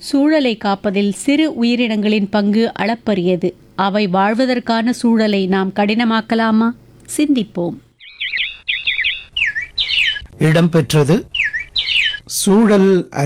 சூழலை காப்பதில் சிறு உயிரினங்களின் பங்கு அளப்பரியது. அவை வாழ்வதற்கான சூழலை நாம் கடினமாக்கலாமா? சிந்திப்போம். இடம்பெற்றது சூழல்